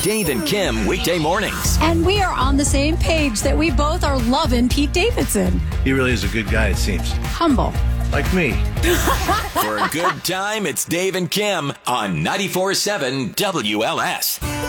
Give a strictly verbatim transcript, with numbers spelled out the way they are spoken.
Dave and Kim weekday mornings. And we are on the same page that we both are loving Pete Davidson. He really is a good guy, it seems. Humble. Like me. For a good time, it's Dave and Kim on ninety-four seven W L S.